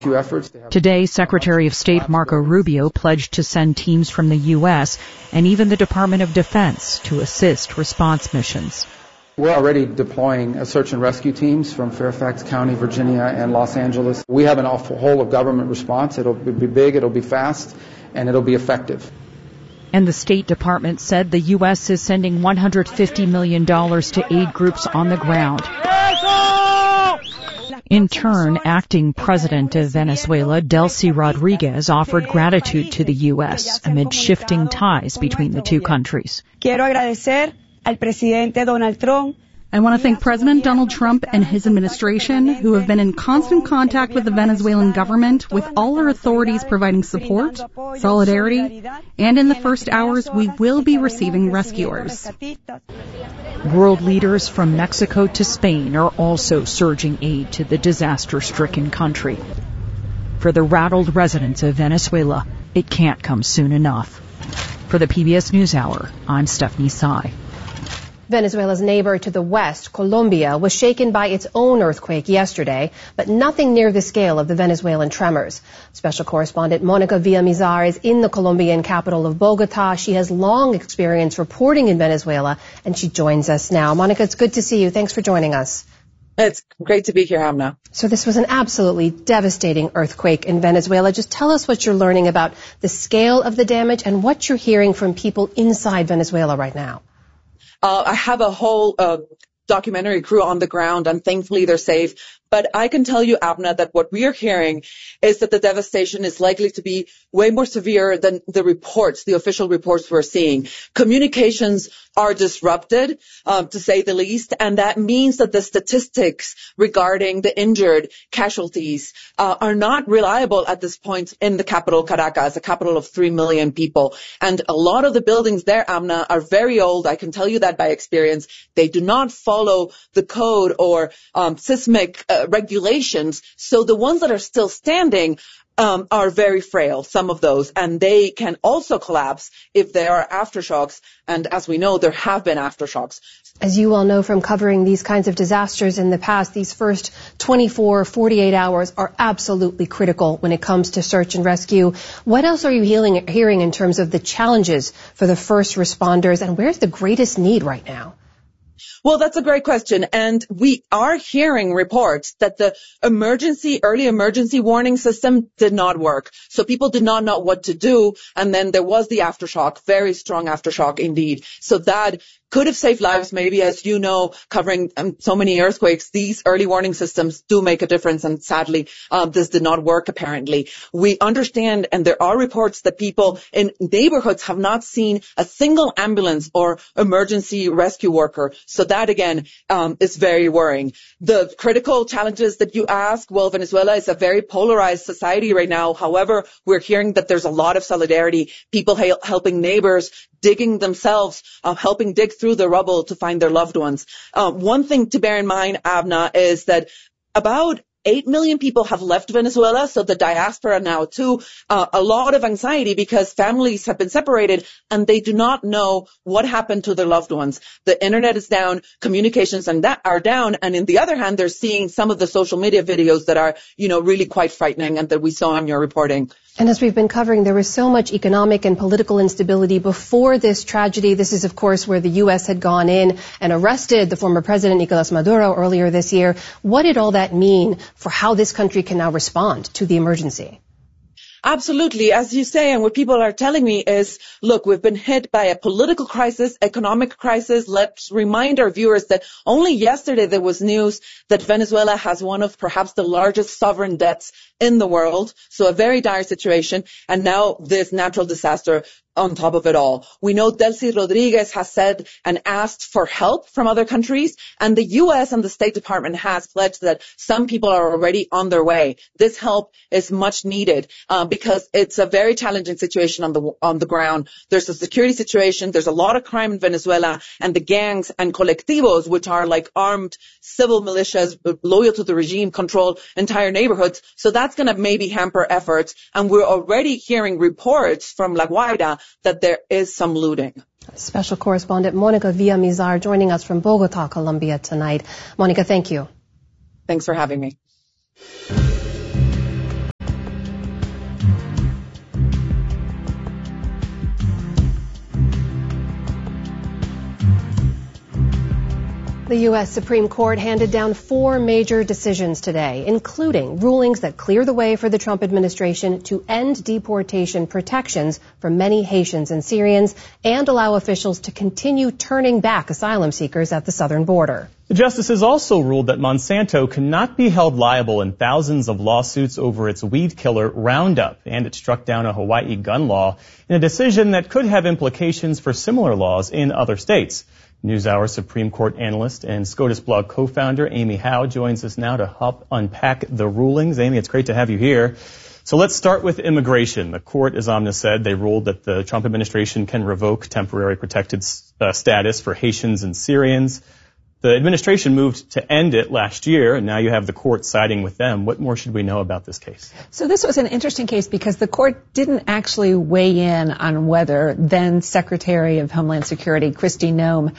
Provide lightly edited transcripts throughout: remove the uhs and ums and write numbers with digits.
Today, Secretary of State Marco Rubio pledged to send teams from the U.S. and even the Department of Defense to assist response missions. We're already deploying search and rescue teams from Fairfax County, Virginia, and Los Angeles. We have an whole of government response. It'll be big, it'll be fast, and it'll be effective. And the State Department said the U.S. is sending $150 million to aid groups on the ground. In turn, acting president of Venezuela, Delcy Rodriguez, offered gratitude to the U.S. amid shifting ties between the two countries. I want to thank President Donald Trump and his administration, who have been in constant contact with the Venezuelan government, with all our authorities providing support, solidarity, and in the first hours we will be receiving rescuers. World leaders from Mexico to Spain are also surging aid to the disaster-stricken country. For the rattled residents of Venezuela, it can't come soon enough. For the PBS NewsHour, I'm Stephanie Tsai. Venezuela's neighbor to the west, Colombia, was shaken by its own earthquake yesterday, but nothing near the scale of the Venezuelan tremors. Special correspondent Monica Villamizar is in the Colombian capital of Bogota. She has long experience reporting in Venezuela, and she joins us now. Monica, it's good to see you. Thanks for joining us. It's great to be here, Amna. So this was an absolutely devastating earthquake in Venezuela. Just tell us what you're learning about the scale of the damage and what you're hearing from people inside Venezuela right now. I have a whole documentary crew on the ground, and thankfully they're safe. But I can tell you, Abna, that what we are hearing is that the devastation is likely to be way more severe than the reports, the official reports we're seeing. Communications are disrupted, to say the least, and that means that the statistics regarding the injured casualties are not reliable at this point in the capital, Caracas, a capital of 3 million people. And a lot of the buildings there, Amna, are very old. I can tell you that by experience. They do not follow the code or seismic regulations. So the ones that are still standing are very frail, some of those, and they can also collapse if there are aftershocks. And as we know, there have been aftershocks. As you all know from covering these kinds of disasters in the past, these first 24, 48 hours are absolutely critical when it comes to search and rescue. What else are you hearing in terms of the challenges for the first responders, and where's the greatest need right now? Well, that's a great question. And we are hearing reports that the early emergency warning system did not work. So people did not know what to do. And then there was the aftershock, very strong aftershock indeed. So that could have saved lives, maybe, as you know, covering so many earthquakes. These early warning systems do make a difference, and sadly, this did not work, apparently. We understand, and there are reports that people in neighborhoods have not seen a single ambulance or emergency rescue worker. So that, again, is very worrying. The critical challenges that you ask, well, Venezuela is a very polarized society right now. However, we're hearing that there's a lot of solidarity, people helping neighbors, digging themselves, helping dig through the rubble to find their loved ones. One thing to bear in mind, Abna, is that about 8 million people have left Venezuela, so the diaspora now too. A lot of anxiety because families have been separated and they do not know what happened to their loved ones. The internet is down, communications are down, and in the other hand, they're seeing some of the social media videos that are, really quite frightening and that we saw in your reporting. And as we've been covering, there was so much economic and political instability before this tragedy. This is, of course, where the U.S. had gone in and arrested the former president, Nicolas Maduro, earlier this year. What did all that mean for how this country can now respond to the emergency? Absolutely. As you say, and what people are telling me is, look, we've been hit by a political crisis, economic crisis. Let's remind our viewers that only yesterday there was news that Venezuela has one of perhaps the largest sovereign debts in the world. So a very dire situation. And now this natural disaster on top of it all. We know Delcy Rodriguez has said and asked for help from other countries, and the U.S. and the State Department has pledged that some people are already on their way. This help is much needed because it's a very challenging situation on the ground. There's a security situation. There's a lot of crime in Venezuela, and the gangs and colectivos, which are like armed civil militias loyal to the regime, control entire neighborhoods. So that's going to maybe hamper efforts. And we're already hearing reports from La Guaira that there is some looting. Special correspondent Monica Villamizar joining us from Bogota, Colombia tonight. Monica, thank you. Thanks for having me. The U.S. Supreme Court handed down 4 major decisions today, including rulings that clear the way for the Trump administration to end deportation protections for many Haitians and Syrians and allow officials to continue turning back asylum seekers at the southern border. The justices also ruled that Monsanto cannot be held liable in thousands of lawsuits over its weed killer Roundup, and it struck down a Hawaii gun law in a decision that could have implications for similar laws in other states. NewsHour Supreme Court analyst and SCOTUS blog co-founder Amy Howe joins us now to help unpack the rulings. Amy, it's great to have you here. So let's start with immigration. The court, as Amna said, they ruled that the Trump administration can revoke temporary protected status for Haitians and Syrians. The administration moved to end it last year, and now you have the court siding with them. What more should we know about this case? So this was an interesting case because the court didn't actually weigh in on whether then Secretary of Homeland Security Kristi Noem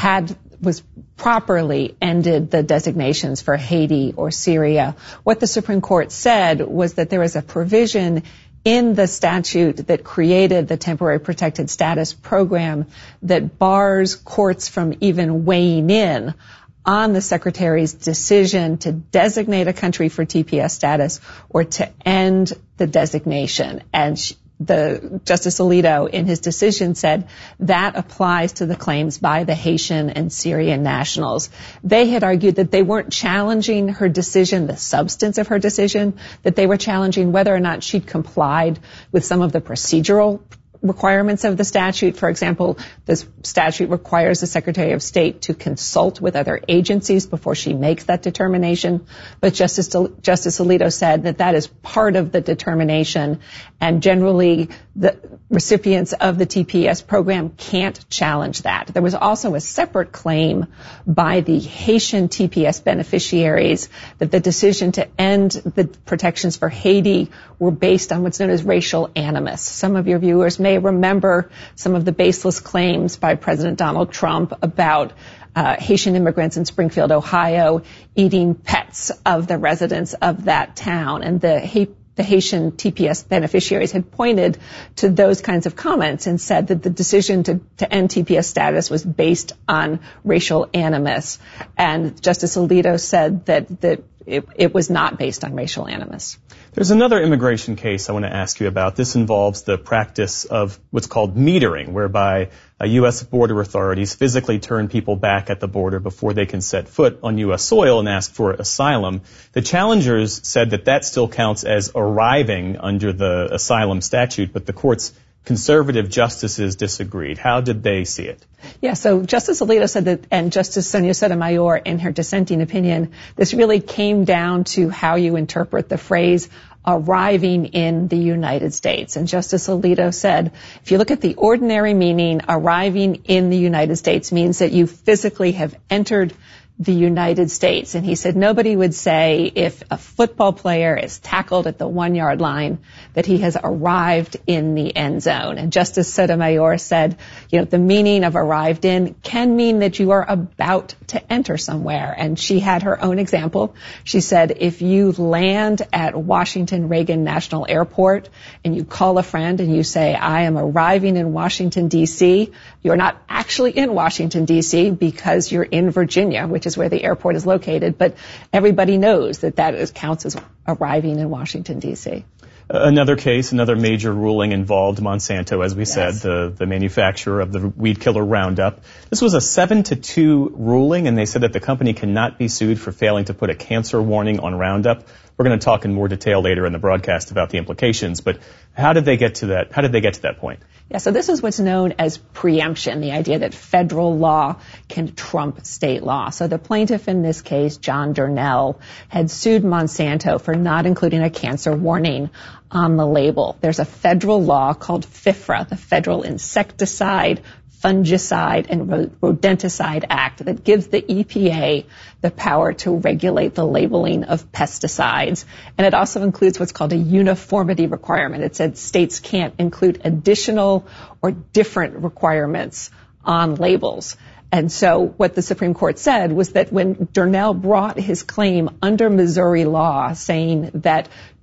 was properly ended the designations for Haiti or Syria. What the Supreme Court said was that there was a provision in the statute that created the temporary protected status program that bars courts from even weighing in on the secretary's decision to designate a country for TPS status or to end the designation. And the Justice Alito in his decision said that applies to the claims by the Haitian and Syrian nationals. They had argued that they weren't challenging her decision, the substance of her decision, that they were challenging whether or not she'd complied with some of the procedural requirements of the statute. For example, this statute requires the Secretary of State to consult with other agencies before she makes that determination. But Justice Alito said that that is part of the determination, and generally the recipients of the TPS program can't challenge that. There was also a separate claim by the Haitian TPS beneficiaries that the decision to end the protections for Haiti were based on what's known as racial animus. Some of your viewers may remember some of the baseless claims by President Donald Trump about Haitian immigrants in Springfield, Ohio, eating pets of the residents of that town. And the Haitian TPS beneficiaries had pointed to those kinds of comments and said that the decision to end TPS status was based on racial animus. And Justice Alito said that it was not based on racial animus. There's another immigration case I want to ask you about. This involves the practice of what's called metering, whereby U.S. border authorities physically turn people back at the border before they can set foot on U.S. soil and ask for asylum. The challengers said that that still counts as arriving under the asylum statute, but the court's conservative justices disagreed. How did they see it? Yeah, so Justice Alito said that, and Justice Sonia Sotomayor in her dissenting opinion, this really came down to how you interpret the phrase arriving in the United States. And Justice Alito said, if you look at the ordinary meaning, arriving in the United States means that you physically have entered the United States. And he said nobody would say if a football player is tackled at the 1-yard line that he has arrived in the end zone. And Justice Sotomayor said, the meaning of arrived in can mean that you are about to enter somewhere. And she had her own example. She said if you land at Washington Reagan National Airport and you call a friend and you say, I am arriving in Washington, D.C., you're not actually in Washington, D.C. because you're in Virginia, which is where the airport is located, but everybody knows that counts as arriving in Washington, D.C. Another case, another major ruling involved Monsanto, as we said, the manufacturer of the weed killer Roundup. This was a 7-2 ruling, and they said that the company cannot be sued for failing to put a cancer warning on Roundup. We're going to talk in more detail later in the broadcast about the implications, but how did they get to that? How did they get to that point? Yeah, so this is what's known as preemption, the idea that federal law can trump state law. So the plaintiff in this case, John Durnell, had sued Monsanto for not including a cancer warning on the label. There's a federal law called FIFRA, the Federal Insecticide, Fungicide, and Rodenticide Act, that gives the EPA the power to regulate the labeling of pesticides. And it also includes what's called a uniformity requirement. It said states can't include additional or different requirements on labels. And so what the Supreme Court said was that when Durnell brought his claim under Missouri law saying that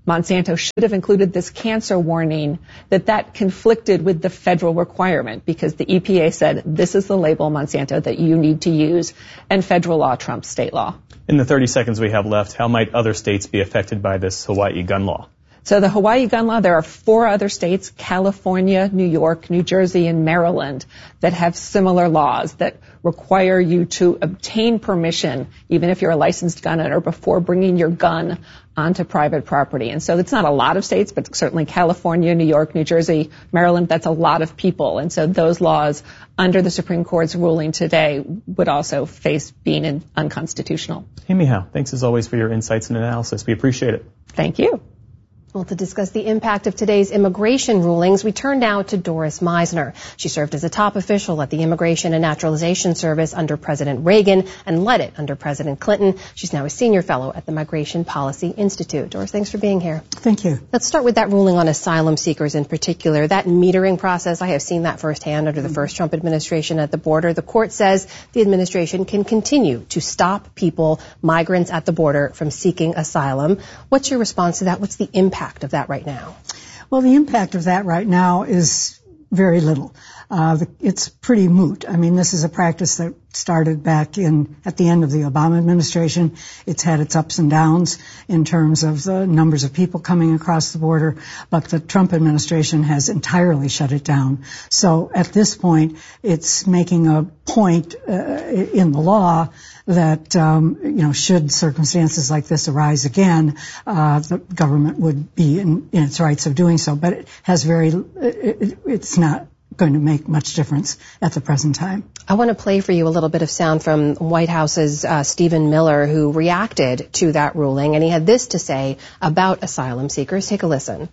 Monsanto should have included this cancer warning, that conflicted with the federal requirement because the EPA said this is the label, Monsanto, that you need to use, and federal law trumps state law. In the 30 seconds we have left, how might other states be affected by this Hawaii gun law? So the Hawaii gun law, there are 4 other states, California, New York, New Jersey, and Maryland, that have similar laws that require you to obtain permission, even if you're a licensed gun owner, before bringing your gun onto private property. And so it's not a lot of states, but certainly California, New York, New Jersey, Maryland, that's a lot of people. And so those laws, under the Supreme Court's ruling today, would also face being unconstitutional. Amy Howe, thanks as always for your insights and analysis. We appreciate it. Thank you. Well, to discuss the impact of today's immigration rulings, we turn now to Doris Meisner. She served as a top official at the Immigration and Naturalization Service under President Reagan and led it under President Clinton. She's now a senior fellow at the Migration Policy Institute. Doris, thanks for being here. Thank you. Let's start with that ruling on asylum seekers in particular. That metering process, I have seen that firsthand under the first Trump administration at the border. The court says the administration can continue to stop people, migrants at the border, from seeking asylum. What's your response to that? What's the impact of that right now? Well, the impact of that right now is very little. It's pretty moot. I mean, this is a practice that started back at the end of the Obama administration. It's had its ups and downs in terms of the numbers of people coming across the border, but the Trump administration has entirely shut it down. So at this point, it's making a point in the law that, should circumstances like this arise again, the government would be in its rights of doing so. But it has it's not going to make much difference at the present time. I want to play for you a little bit of sound from White House's Stephen Miller, who reacted to that ruling, and he had this to say about asylum seekers. Take a listen.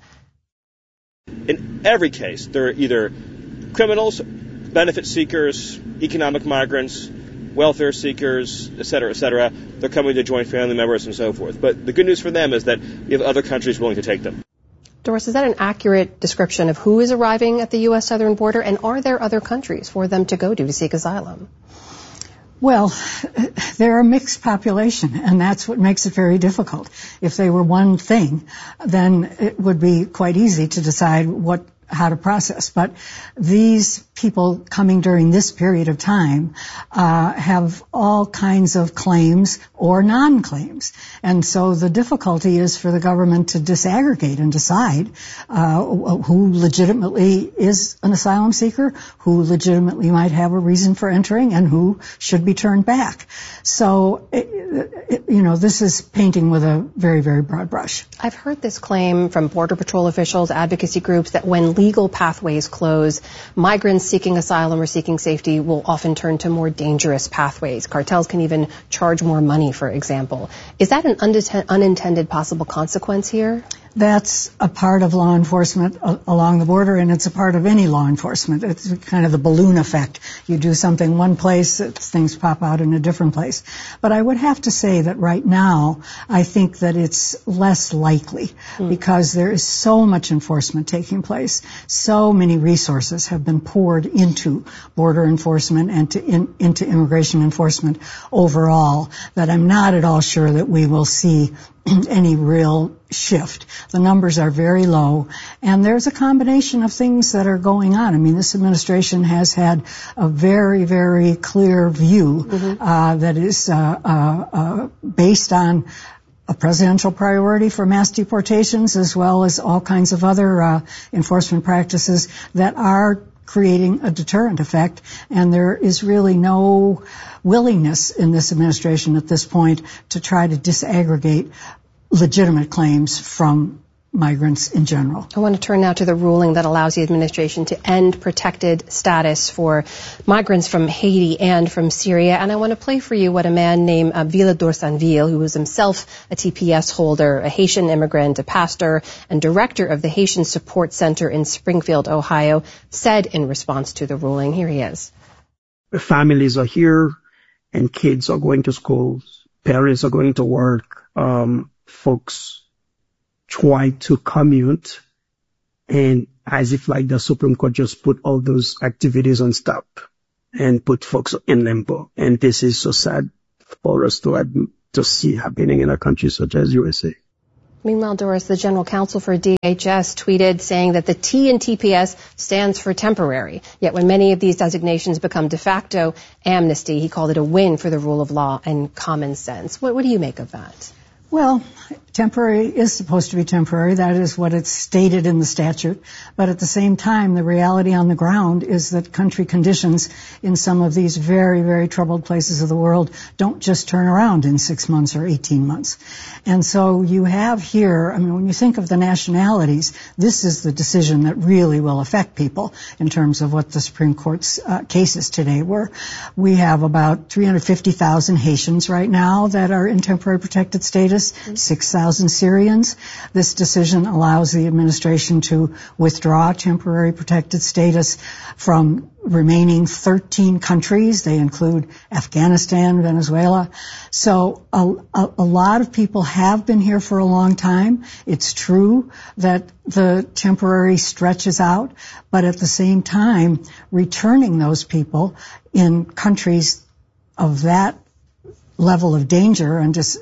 In every case, they're either criminals, benefit seekers, economic migrants, welfare seekers, et cetera, they're coming to join family members and so forth. But the good news for them is that we have other countries willing to take them. Doris, is that an accurate description of who is arriving at the U.S. southern border, and are there other countries for them to go to seek asylum? Well, they're a mixed population, and that's what makes it very difficult. If they were one thing, then it would be quite easy to decide how to process. But these people coming during this period of time have all kinds of claims or non-claims. And so the difficulty is for the government to disaggregate and decide who legitimately is an asylum seeker, who legitimately might have a reason for entering, and who should be turned back. So, this is painting with a very, very broad brush. I've heard this claim from Border Patrol officials, advocacy groups, that when legal pathways close, migrants seeking asylum or seeking safety will often turn to more dangerous pathways. Cartels can even charge more money, for example. Is that an unintended possible consequence here? That's a part of law enforcement along the border, and it's a part of any law enforcement. It's kind of the balloon effect. You do something one place, things pop out in a different place. But I would have to say that right now, I think that it's less likely because there is so much enforcement taking place. So many resources have been poured into border enforcement and into immigration enforcement overall that I'm not at all sure that we will see any real shift. The numbers are very low, and there's a combination of things that are going on. I mean, this administration has had a very, very clear view that is based on a presidential priority for mass deportations, as well as all kinds of other enforcement practices that are creating a deterrent effect, and there is really no willingness in this administration at this point to try to disaggregate legitimate claims from migrants in general. I want to turn now to the ruling that allows the administration to end protected status for migrants from Haiti and from Syria. And I want to play for you what a man named Villa Dorsanville, who was himself a TPS holder, a Haitian immigrant, a pastor, and director of the Haitian Support Center in Springfield, Ohio, said in response to the ruling. Here he is. Families are here, and kids are going to schools. Parents are going to work. Folks try to commute, and as if like the Supreme Court just put all those activities on stop and put folks in limbo. And this is so sad for us to see happening in a country such as USA. Meanwhile, Doris, the general counsel for DHS tweeted saying that the T in TPS stands for temporary. Yet when many of these designations become de facto amnesty, he called it a win for the rule of law and common sense. What do you make of that? Well, temporary is supposed to be temporary. That is what it's stated in the statute. But at the same time, the reality on the ground is that country conditions in some of these very, very troubled places of the world don't just turn around in 6 months or 18 months. And so you have here, when you think of the nationalities, this is the decision that really will affect people in terms of what the Supreme Court's cases today were. We have about 350,000 Haitians right now that are in temporary protected status. 6,000 Syrians. This decision allows the administration to withdraw temporary protected status from remaining 13 countries. They include Afghanistan, Venezuela. So a lot of people have been here for a long time. It's true that the temporary stretches out, but at the same time, returning those people in countries of that level of danger and just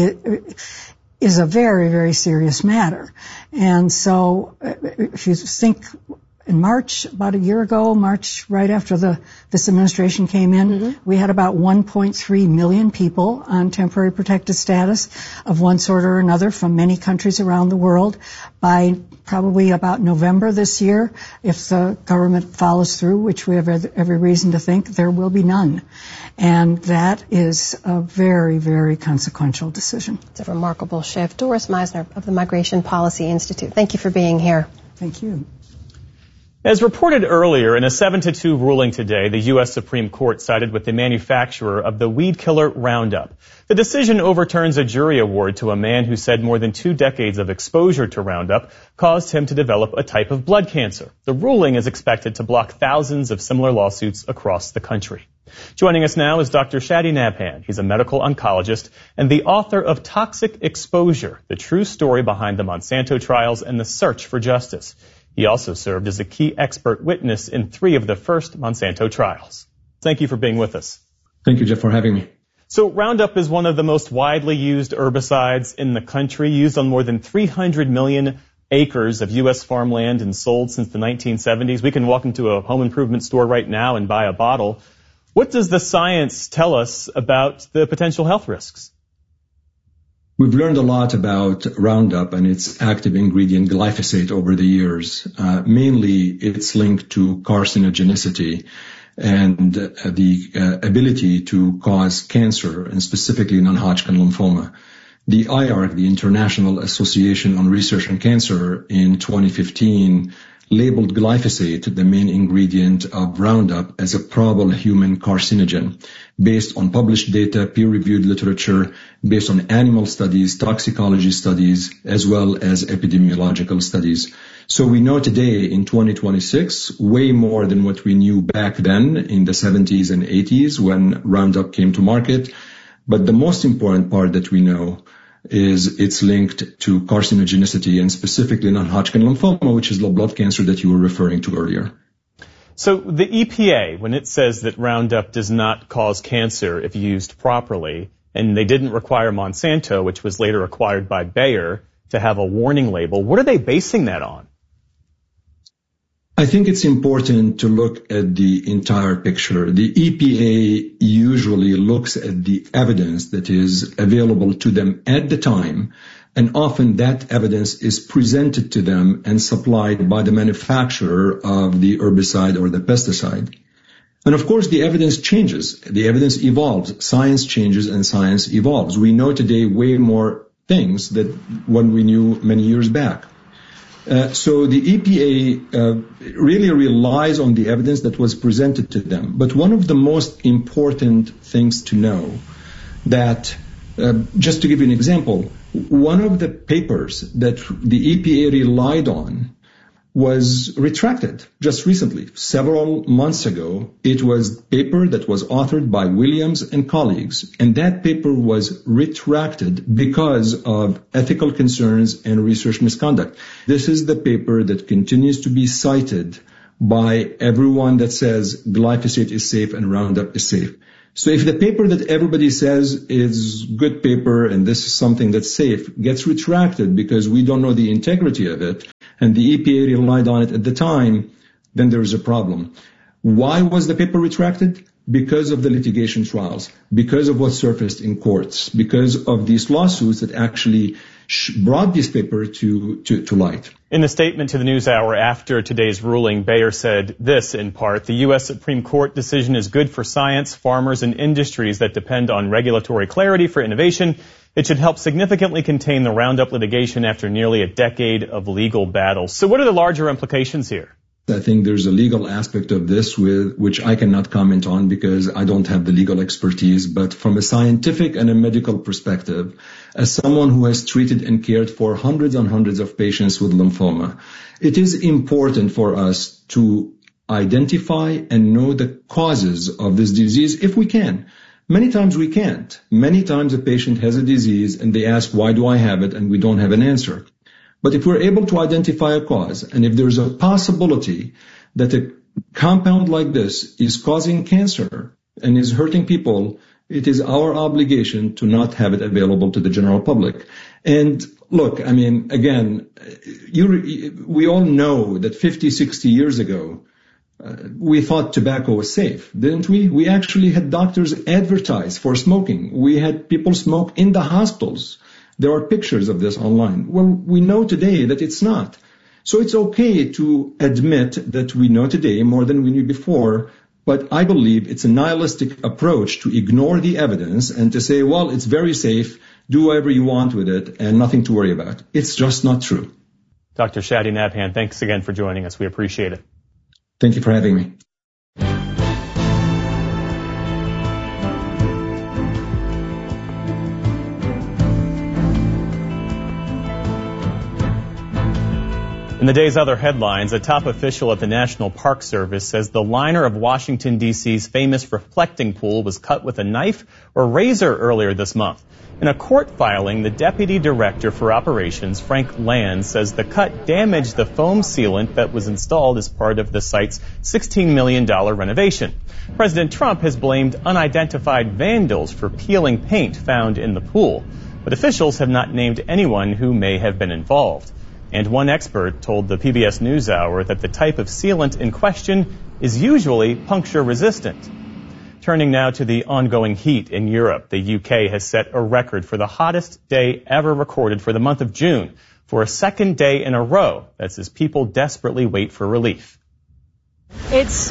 is a very, very serious matter. And so if you think in March, about a year ago, March right after this administration came in, we had about 1.3 million people on temporary protected status of one sort or another from many countries around the world. By probably about November this year, if the government follows through, which we have every reason to think, there will be none. And that is a very, very consequential decision. It's a remarkable shift. Doris Meisner of the Migration Policy Institute, thank you for being here. Thank you. As reported earlier, in a 7-2 ruling today, the U.S. Supreme Court sided with the manufacturer of the weed killer Roundup. The decision overturns a jury award to a man who said more than 2 decades of exposure to Roundup caused him to develop a type of blood cancer. The ruling is expected to block thousands of similar lawsuits across the country. Joining us now is Dr. Shadi Nabhan. He's a medical oncologist and the author of Toxic Exposure, the true story behind the Monsanto trials and the search for justice. He also served as a key expert witness in 3 of the first Monsanto trials. Thank you for being with us. Thank you, Jeff, for having me. So Roundup is one of the most widely used herbicides in the country, used on more than 300 million acres of U.S. farmland and sold since the 1970s. We can walk into a home improvement store right now and buy a bottle. What does the science tell us about the potential health risks? We've learned a lot about Roundup and its active ingredient glyphosate over the years. Mainly, it's linked to carcinogenicity and the ability to cause cancer, and specifically non-Hodgkin lymphoma. The IARC, the International Association on Research on Cancer, in 2015 labeled glyphosate, the main ingredient of Roundup, as a probable human carcinogen based on published data, peer-reviewed literature, based on animal studies, toxicology studies, as well as epidemiological studies. So we know today in 2026 way more than what we knew back then in the 70s and 80s when Roundup came to market. But the most important part that we know is it's linked to carcinogenicity and specifically non-Hodgkin lymphoma, which is the blood cancer that you were referring to earlier. So the EPA, when it says that Roundup does not cause cancer if used properly, and they didn't require Monsanto, which was later acquired by Bayer, to have a warning label, what are they basing that on? I think it's important to look at the entire picture. The EPA usually looks at the evidence that is available to them at the time, and often that evidence is presented to them and supplied by the manufacturer of the herbicide or the pesticide. And of course, the evidence changes. The evidence evolves. Science changes and science evolves. We know today way more things than what we knew many years back. So the EPA really relies on the evidence that was presented to them. But one of the most important things to know that, just to give you an example, one of the papers that the EPA relied on was retracted just recently. Several months ago, it was a paper that was authored by Williams and colleagues, and that paper was retracted because of ethical concerns and research misconduct. This is the paper that continues to be cited by everyone that says glyphosate is safe and Roundup is safe. So if the paper that everybody says is good paper and this is something that's safe gets retracted because we don't know the integrity of it and the EPA relied on it at the time, then there is a problem. Why was the paper retracted? Because of the litigation trials, because of what surfaced in courts, because of these lawsuits that actually brought this paper to light. In a statement to the NewsHour after today's ruling, Bayer said this in part: the U.S. Supreme Court decision is good for science, farmers, and industries that depend on regulatory clarity for innovation. It should help significantly contain the Roundup litigation after nearly a decade of legal battles. So what are the larger implications here? I think there's a legal aspect of this which I cannot comment on because I don't have the legal expertise. But from a scientific and a medical perspective, as someone who has treated and cared for hundreds and hundreds of patients with lymphoma, it is important for us to identify and know the causes of this disease if we can. Many times we can't. Many times a patient has a disease and they ask, why do I have it? And we don't have an answer. But if we're able to identify a cause, and if there's a possibility that a compound like this is causing cancer and is hurting people, it is our obligation to not have it available to the general public. And look, I mean, again, we all know that 50, 60 years ago, we thought tobacco was safe, didn't we? We actually had doctors advertise for smoking. We had people smoke in the hospitals. There are pictures of this online. Well, we know today that it's not. So it's okay to admit that we know today more than we knew before, but I believe it's a nihilistic approach to ignore the evidence and to say, well, it's very safe, do whatever you want with it, and nothing to worry about. It's just not true. Dr. Shadi Nabhan, thanks again for joining us. We appreciate it. Thank you for having me. In the day's other headlines, a top official at the National Park Service says the liner of Washington, D.C.'s famous reflecting pool was cut with a knife or razor earlier this month. In a court filing, the Deputy Director for Operations, Frank Land, says the cut damaged the foam sealant that was installed as part of the site's $16 million renovation. President Trump has blamed unidentified vandals for peeling paint found in the pool, but officials have not named anyone who may have been involved. And one expert told the PBS NewsHour that the type of sealant in question is usually puncture resistant. Turning now to the ongoing heat in Europe, the UK has set a record for the hottest day ever recorded for the month of June for a second day in a row. That's as people desperately wait for relief. It's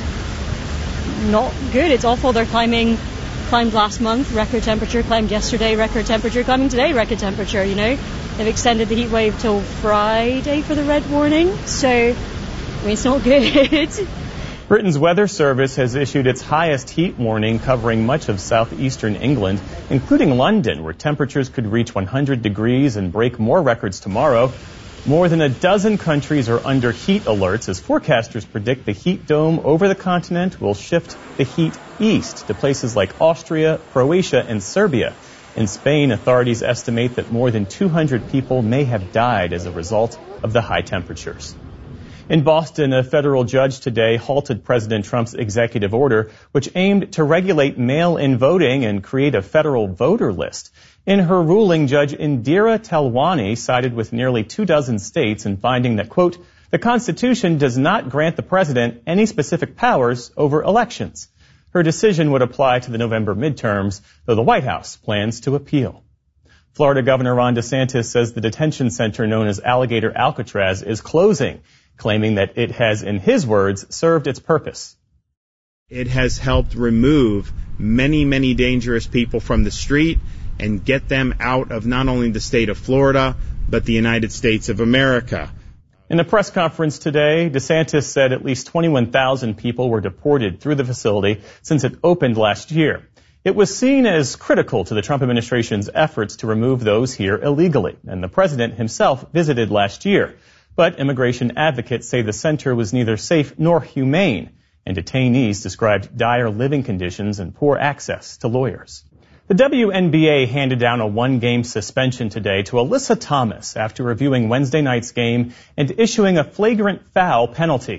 not good. It's awful. They're climbed last month, record temperature, climbed yesterday, record temperature, climbing today, record temperature, you know. They've extended the heat wave till Friday for the red warning, so, I mean, it's not good. Britain's weather service has issued its highest heat warning covering much of southeastern England, including London, where temperatures could reach 100 degrees and break more records tomorrow. More than a dozen countries are under heat alerts as forecasters predict the heat dome over the continent will shift the heat east to places like Austria, Croatia, and Serbia. In Spain, authorities estimate that more than 200 people may have died as a result of the high temperatures. In Boston, a federal judge today halted President Trump's executive order, which aimed to regulate mail-in voting and create a federal voter list. In her ruling, Judge Indira Telwani sided with nearly 24 states in finding that, quote, the Constitution does not grant the president any specific powers over elections. Her decision would apply to the November midterms, though the White House plans to appeal. Florida Governor Ron DeSantis says the detention center known as Alligator Alcatraz is closing, claiming that it has, in his words, served its purpose. It has helped remove many, many dangerous people from the street and get them out of not only the state of Florida, but the United States of America. In a press conference today, DeSantis said at least 21,000 people were deported through the facility since it opened last year. It was seen as critical to the Trump administration's efforts to remove those here illegally, and the president himself visited last year. But immigration advocates say the center was neither safe nor humane, and detainees described dire living conditions and poor access to lawyers. The WNBA handed down a one-game suspension today to Alyssa Thomas after reviewing Wednesday night's game and issuing a flagrant foul penalty.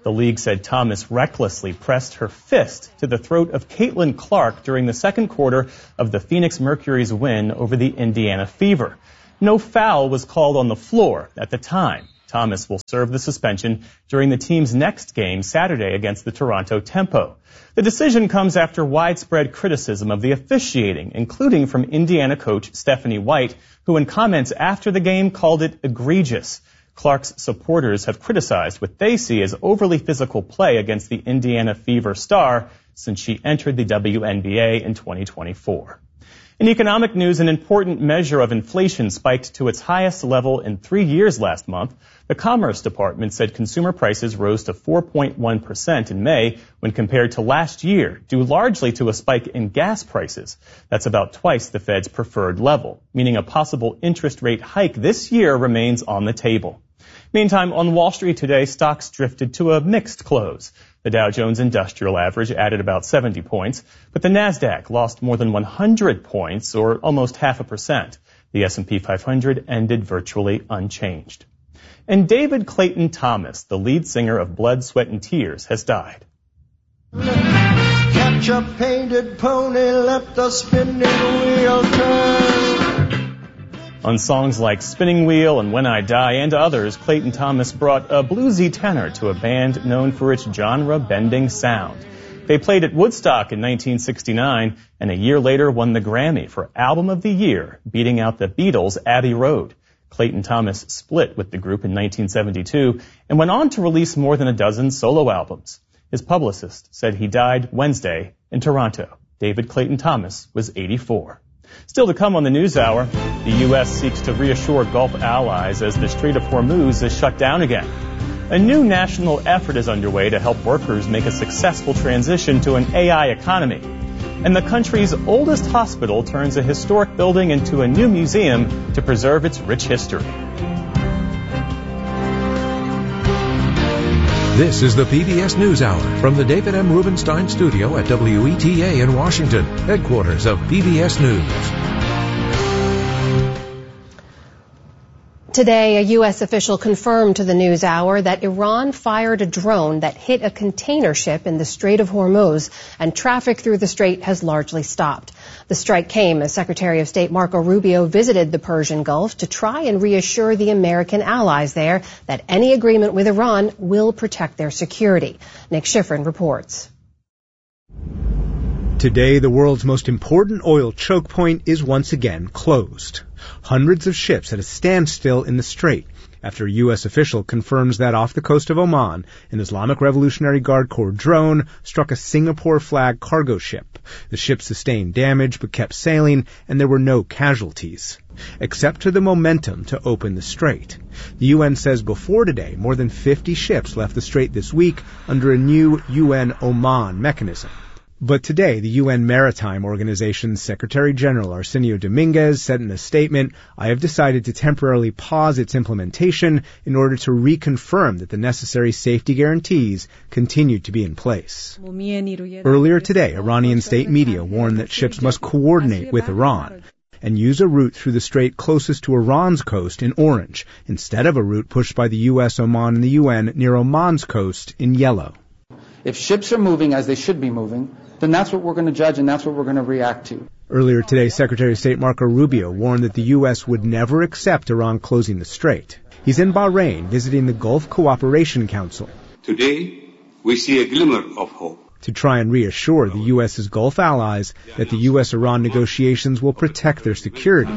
The league said Thomas recklessly pressed her fist to the throat of Caitlin Clark during the second quarter of the Phoenix Mercury's win over the Indiana Fever. No foul was called on the floor at the time. Thomas will serve the suspension during the team's next game Saturday against the Toronto Tempo. The decision comes after widespread criticism of the officiating, including from Indiana coach Stephanie White, who in comments after the game called it egregious. Clark's supporters have criticized what they see as overly physical play against the Indiana Fever star since she entered the WNBA in 2024. In economic news, an important measure of inflation spiked to its highest level in 3 years last month. The Commerce Department said consumer prices rose to 4.1% in May when compared to last year, due largely to a spike in gas prices. That's about twice the Fed's preferred level, meaning a possible interest rate hike this year remains on the table. Meantime, on Wall Street today, stocks drifted to a mixed close. The Dow Jones Industrial Average added about 70 points, but the Nasdaq lost more than 100 points, or almost 0.5%. The S&P 500 ended virtually unchanged. And David Clayton Thomas, the lead singer of Blood, Sweat and Tears, has died. Catch a painted pony, let the spinning wheel turn. On songs like Spinning Wheel and When I Die and others, Clayton Thomas brought a bluesy tenor to a band known for its genre-bending sound. They played at Woodstock in 1969 and a year later won the Grammy for Album of the Year, beating out the Beatles' Abbey Road. Clayton Thomas split with the group in 1972 and went on to release more than a dozen solo albums. His publicist said he died Wednesday in Toronto. David Clayton Thomas was 84. Still to come on the NewsHour, the U.S. seeks to reassure Gulf allies as the Strait of Hormuz is shut down again. A new national effort is underway to help workers make a successful transition to an AI economy. And the country's oldest hospital turns a historic building into a new museum to preserve its rich history. This is the PBS NewsHour from the David M. Rubenstein studio at WETA in Washington, headquarters of PBS News. Today, a U.S. official confirmed to the NewsHour that Iran fired a drone that hit a container ship in the Strait of Hormuz, and traffic through the strait has largely stopped. The strike came as Secretary of State Marco Rubio visited the Persian Gulf to try and reassure the American allies there that any agreement with Iran will protect their security. Nick Schifrin reports. Today, the world's most important oil choke point is once again closed. Hundreds of ships at a standstill in the strait after a U.S. official confirms that off the coast of Oman, an Islamic Revolutionary Guard Corps drone struck a Singapore-flagged cargo ship. The ship sustained damage but kept sailing, and there were no casualties, except to the momentum to open the strait. The UN says before today, more than 50 ships left the strait this week under a new UN Oman mechanism. But today, the UN Maritime Organization's Secretary General Arsenio Dominguez said in a statement, "I have decided to temporarily pause its implementation in order to reconfirm that the necessary safety guarantees continue to be in place." Earlier today, Iranian state media warned that ships must coordinate with Iran and use a route through the strait closest to Iran's coast in orange, instead of a route pushed by the U.S., Oman, and the UN near Oman's coast in yellow. If ships are moving as they should be moving, then that's what we're going to judge and that's what we're going to react to. Earlier today, Secretary of State Marco Rubio warned that the U.S. would never accept Iran closing the strait. He's in Bahrain visiting the Gulf Cooperation Council. Today, we see a glimmer of hope. To try and reassure the U.S.'s Gulf allies that the U.S.-Iran negotiations will protect their security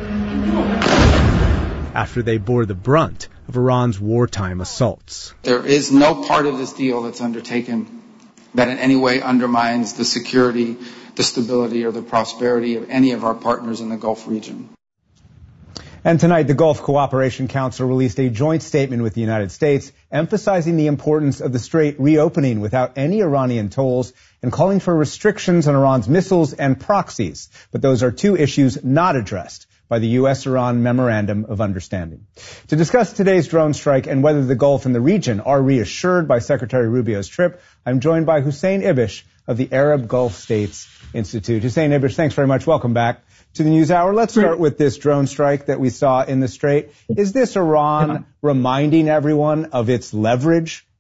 after they bore the brunt of Iran's wartime assaults. There is no part of this deal that's undertaken that in any way undermines the security, the stability, or the prosperity of any of our partners in the Gulf region. And tonight, the Gulf Cooperation Council released a joint statement with the United States, emphasizing the importance of the strait reopening without any Iranian tolls and calling for restrictions on Iran's missiles and proxies. But those are two issues not addressed by the U.S.-Iran Memorandum of Understanding. To discuss today's drone strike and whether the Gulf and the region are reassured by Secretary Rubio's trip, I'm joined by Hussein Ibish of the Arab Gulf States Institute. Hussein Ibish, thanks very much. Welcome back to the NewsHour. Let's start with this drone strike that we saw in the Strait. Is this Iran reminding everyone of its leverage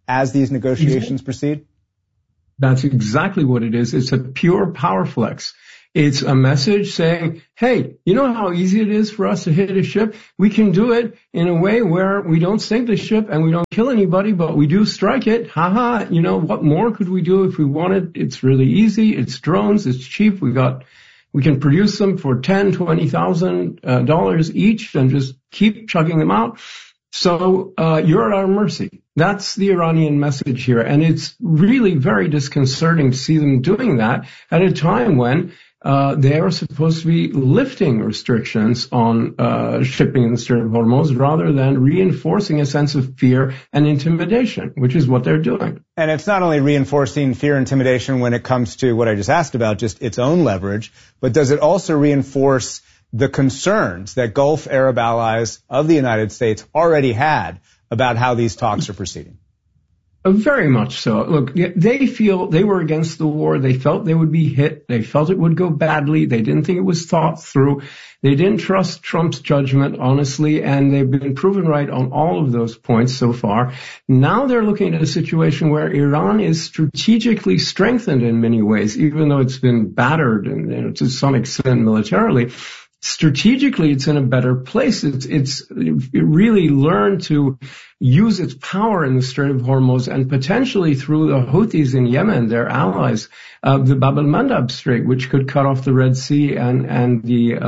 as these negotiations proceed? That's exactly what it is. It's a pure power flex. It's a message saying, hey, you know how easy it is for us to hit a ship? We can do it in a way where we don't sink the ship and we don't kill anybody, but we do strike it. You know, what more could we do if we wanted? It's really easy. It's drones. It's cheap. We can produce them for $10,000, $20,000 each and just keep chugging them out. So you're at our mercy. That's the Iranian message here. And it's really very disconcerting to see them doing that at a time when they are supposed to be lifting restrictions on shipping in the Strait of Hormuz rather than reinforcing a sense of fear and intimidation, which is what they're doing. And it's not only reinforcing fear and intimidation when it comes to what I just asked about, just its own leverage, but does it also reinforce the concerns that Gulf Arab allies of the United States already had about how these talks are proceeding? Very much so. Look, they feel they were against the war. They felt they would be hit. They felt it would go badly. They didn't think it was thought through. They didn't trust Trump's judgment, honestly, and they've been proven right on all of those points so far. Now they're looking at a situation where Iran is strategically strengthened in many ways, even though it's been battered and to some extent militarily. Strategically, it's in a better place. It really learned to use its power in the Strait of Hormuz and potentially through the Houthis in Yemen, their allies, the Bab el-Mandab Strait, which could cut off the Red Sea and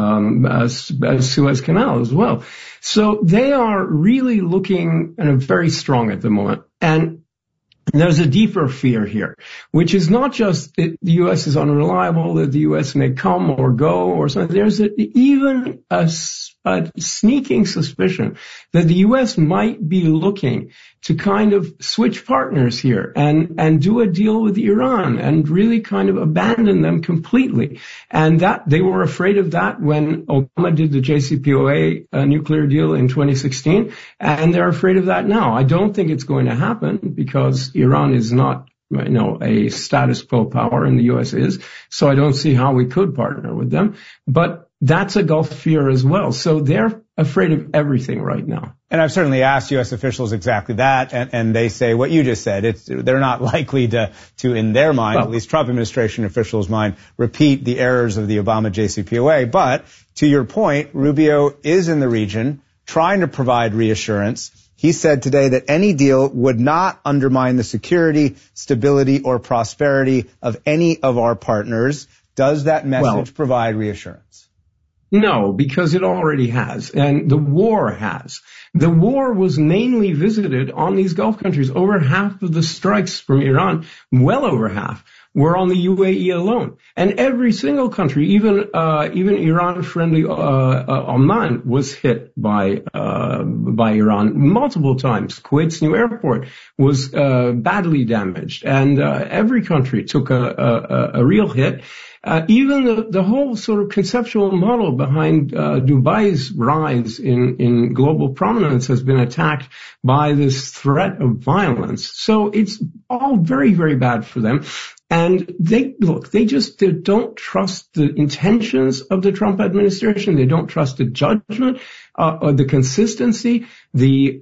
the Suez Canal as well. So they are really looking very strong at the moment. And there's a deeper fear here, which is not just that the U.S. is unreliable, that the U.S. may come or go or something. There's even a sneaking suspicion that the U.S. might be looking to kind of switch partners here and do a deal with Iran and really kind of abandon them completely. And that they were afraid of that when Obama did the JCPOA nuclear deal in 2016, and they're afraid of that now. I don't think it's going to happen because Iran is not, a status quo power, and the U.S. is. So I don't see how we could partner with them. But that's a Gulf fear as well. So they're afraid of everything right now. And I've certainly asked U.S. officials exactly that, and they say what you just said. They're not likely to in their mind, at least Trump administration officials' mind, repeat the errors of the Obama JCPOA. But to your point, Rubio is in the region trying to provide reassurance. He said today that any deal would not undermine the security, stability, or prosperity of any of our partners. Does that message provide reassurance? No, because it already has, and the war has. The war was mainly visited on these Gulf countries. Over half of the strikes from Iran, well over half, were on the UAE alone. And every single country, even Iran-friendly Oman, was hit by Iran multiple times. Kuwait's new airport was badly damaged, and every country took a real hit. Even the whole sort of conceptual model behind Dubai's rise in global prominence has been attacked by this threat of violence. So it's all very, very bad for them. And they don't trust the intentions of the Trump administration. They don't trust the judgment, or the consistency, the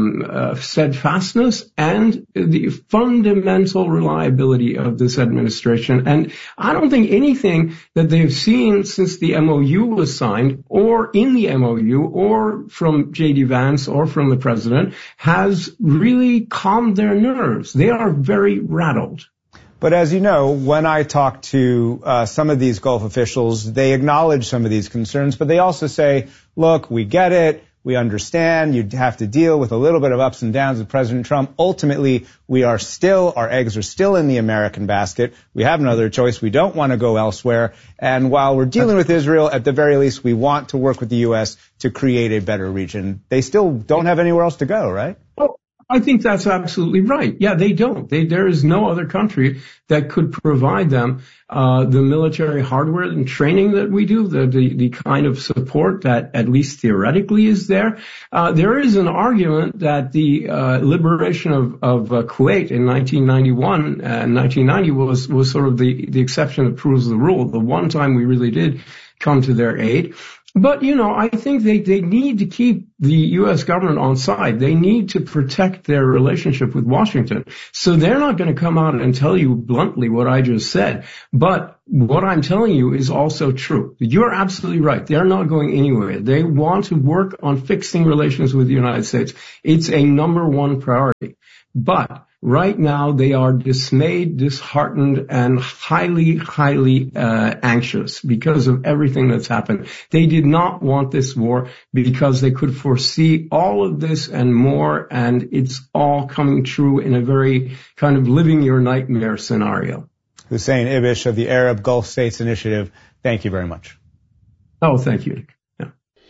steadfastness, and the fundamental reliability of this administration. And I don't think anything that they've seen since the MOU was signed, or in the MOU, or from J.D. Vance, or from the president, has really calmed their nerves. They are very rattled. But as you know, when I talk to some of these Gulf officials, they acknowledge some of these concerns, but they also say, look, we get it. We understand you'd have to deal with a little bit of ups and downs with President Trump. Ultimately, our eggs are still in the American basket. We have no other choice. We don't want to go elsewhere. And while we're dealing with Israel, at the very least, we want to work with the U.S. to create a better region. They still don't have anywhere else to go, right? I think that's absolutely right. Yeah, they don't. There is no other country that could provide them the military hardware and training that we do, the kind of support that at least theoretically is there. There is an argument that the liberation of Kuwait in 1991 and 1990 was sort of the exception that proves the rule. The one time we really did come to their aid. But, I think they need to keep the U.S. government on side. They need to protect their relationship with Washington. So they're not going to come out and tell you bluntly what I just said. But what I'm telling you is also true. You're absolutely right. They're not going anywhere. They want to work on fixing relations with the United States. It's a number one priority. But right now, they are dismayed, disheartened, and highly, highly anxious because of everything that's happened. They did not want this war because they could foresee all of this and more, and it's all coming true in a very kind of living your nightmare scenario. Hussein Ibish of the Arab Gulf States Initiative, thank you very much. Oh, thank you. Yeah.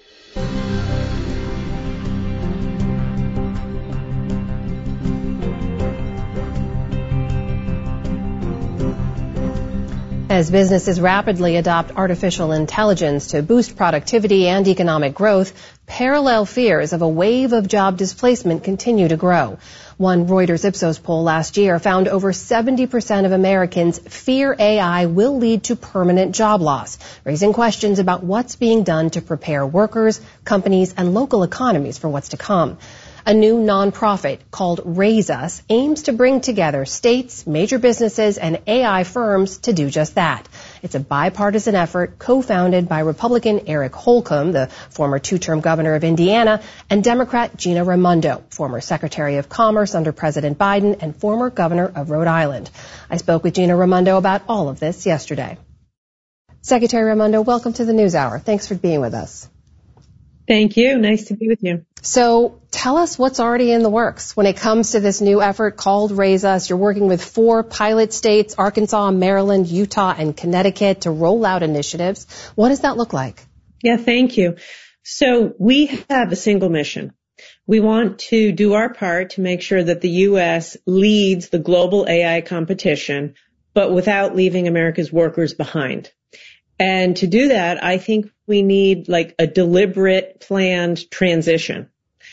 As businesses rapidly adopt artificial intelligence to boost productivity and economic growth, parallel fears of a wave of job displacement continue to grow. One Reuters Ipsos poll last year found over 70% of Americans fear AI will lead to permanent job loss, raising questions about what's being done to prepare workers, companies, and local economies for what's to come. A new nonprofit called Raise Us aims to bring together states, major businesses, and AI firms to do just that. It's a bipartisan effort co-founded by Republican Eric Holcomb, the former two-term governor of Indiana, and Democrat Gina Raimondo, former Secretary of Commerce under President Biden and former governor of Rhode Island. I spoke with Gina Raimondo about all of this yesterday. Secretary Raimondo, welcome to the NewsHour. Thanks for being with us. Thank you. Nice to be with you. So tell us what's already in the works when it comes to this new effort called Raise Us. You're working with 4 pilot states, Arkansas, Maryland, Utah, and Connecticut, to roll out initiatives. What does that look like? Yeah, thank you. So we have a single mission. We want to do our part to make sure that the U.S. leads the global AI competition, but without leaving America's workers behind. And to do that, I think we need like a deliberate, planned transition.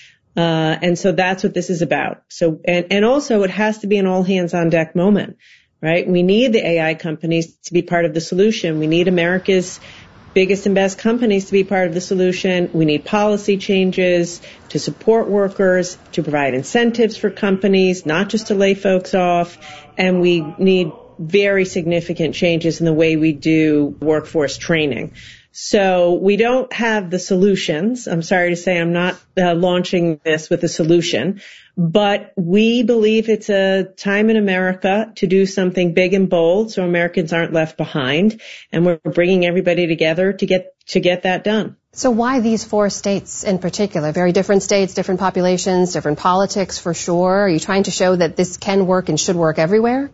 And so that's what this is about. So, and also it has to be an all hands on deck moment, right? We need the AI companies to be part of the solution. We need America's biggest and best companies to be part of the solution. We need policy changes to support workers, to provide incentives for companies, not just to lay folks off. And we need very significant changes in the way we do workforce training. So we don't have the solutions. I'm sorry to say I'm not launching this with a solution, but we believe it's a time in America to do something big and bold so Americans aren't left behind, and we're bringing everybody together to get that done. So why these 4 states in particular? Very different states, different populations, different politics for sure. Are you trying to show that this can work and should work everywhere?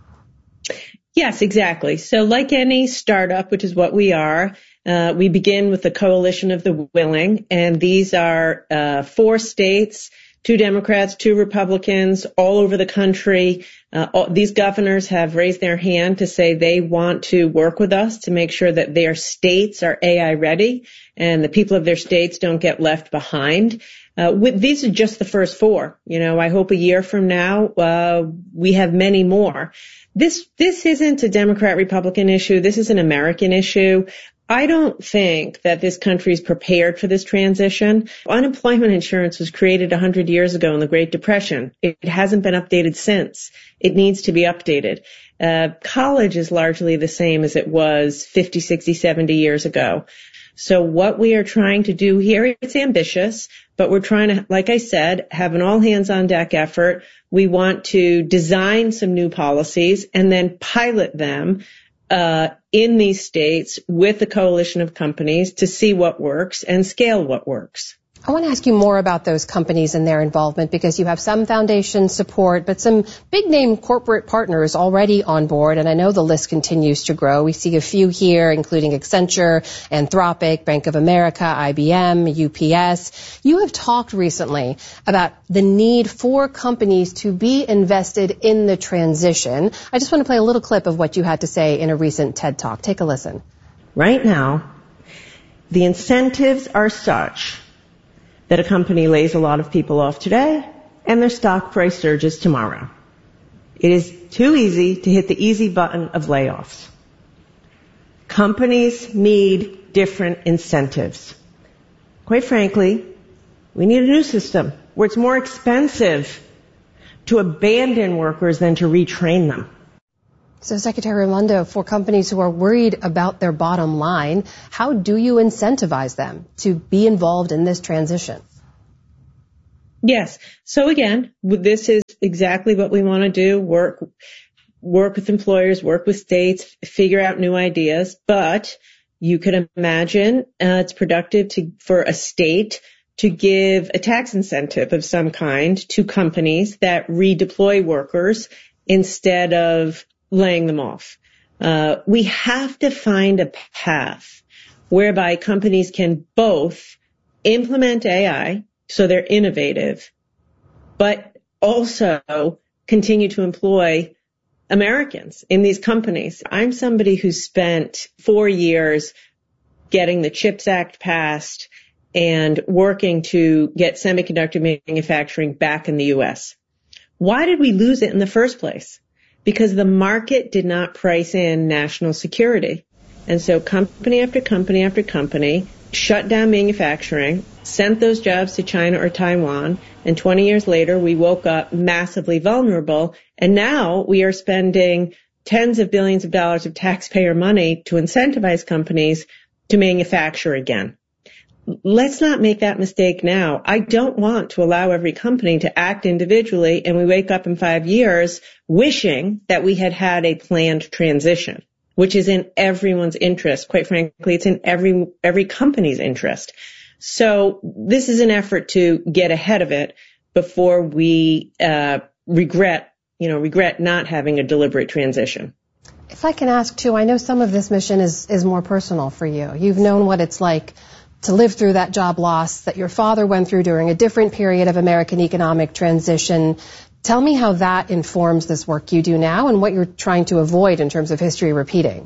Yes, exactly. So like any startup, which is what we are, we begin with the coalition of the willing, and these are 4 states, 2 Democrats, 2 Republicans, all over the country. These governors have raised their hand to say they want to work with us to make sure that their states are AI ready and the people of their states don't get left behind. These are just the first 4. I hope a year from now we have many more. This isn't a Democrat-Republican issue. This is an American issue. I don't think that this country is prepared for this transition. Unemployment insurance was created 100 years ago in the Great Depression. It hasn't been updated since. It needs to be updated. College is largely the same as it was 50, 60, 70 years ago. So what we are trying to do here, it's ambitious, but we're trying to, like I said, have an all-hands-on-deck effort. We want to design some new policies and then pilot them in these states with a coalition of companies to see what works and scale what works. I want to ask you more about those companies and their involvement, because you have some foundation support, but some big-name corporate partners already on board, and I know the list continues to grow. We see a few here, including Accenture, Anthropic, Bank of America, IBM, UPS. You have talked recently about the need for companies to be invested in the transition. I just want to play a little clip of what you had to say in a recent TED Talk. Take a listen. Right now, the incentives are such that a company lays a lot of people off today and their stock price surges tomorrow. It is too easy to hit the easy button of layoffs. Companies need different incentives. Quite frankly, we need a new system where it's more expensive to abandon workers than to retrain them. So, Secretary Raimondo, for companies who are worried about their bottom line, how do you incentivize them to be involved in this transition? Yes. So again, this is exactly what we want to do, work with employers, work with states, figure out new ideas. But you could imagine it's productive for a state to give a tax incentive of some kind to companies that redeploy workers instead of laying them off. We have to find a path whereby companies can both implement AI, so they're innovative, but also continue to employ Americans in these companies. I'm somebody who spent 4 years getting the CHIPS Act passed and working to get semiconductor manufacturing back in the U.S. Why did we lose it in the first place? Because the market did not price in national security. And so company after company after company shut down manufacturing, sent those jobs to China or Taiwan, and 20 years later we woke up massively vulnerable, and now we are spending tens of billions of dollars of taxpayer money to incentivize companies to manufacture again. Let's not make that mistake now. I don't want to allow every company to act individually and we wake up in 5 years wishing that we had had a planned transition, which is in everyone's interest. Quite frankly, it's in every company's interest. So this is an effort to get ahead of it before we regret not having a deliberate transition. If I can ask too, I know some of this mission is more personal for you. You've known what it's like to live through that job loss that your father went through during a different period of American economic transition. Tell me how that informs this work you do now and what you're trying to avoid in terms of history repeating.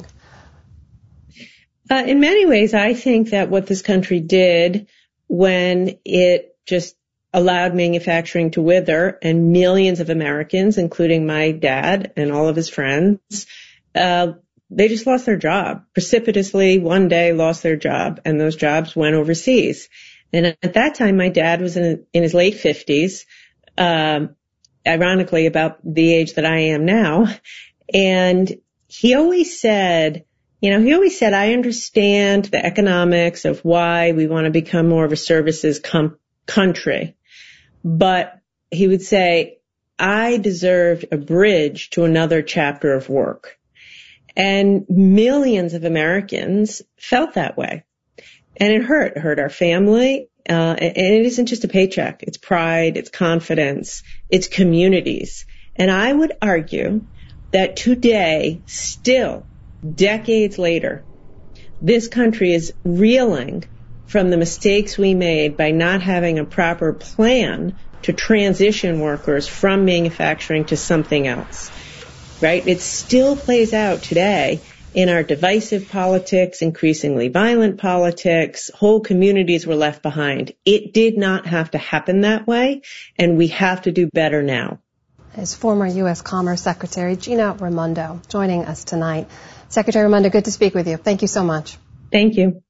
In many ways, I think that what this country did when it just allowed manufacturing to wither and millions of Americans, including my dad and all of his friends, they just lost their job precipitously. One day lost their job, and those jobs went overseas. And at that time, my dad was in his late 50s, ironically about the age that I am now. And he always said, I understand the economics of why we want to become more of a services country. But he would say, I deserved a bridge to another chapter of work. And millions of Americans felt that way. And it hurt. It hurt our family. And it isn't just a paycheck. It's pride. It's confidence. It's communities. And I would argue that today, still, decades later, this country is reeling from the mistakes we made by not having a proper plan to transition workers from manufacturing to something else. Right? It still plays out today in our divisive politics, increasingly violent politics. Whole communities were left behind. It did not have to happen that way, and we have to do better now. As former U.S. Commerce Secretary Gina Raimondo joining us tonight. Secretary Raimondo, good to speak with you. Thank you so much. Thank you.